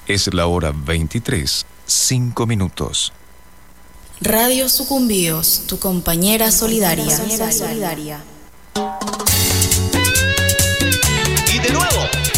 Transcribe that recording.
Es la hora 23, 5 minutos. Radio Sucumbíos, tu compañera solidaria. Y de nuevo.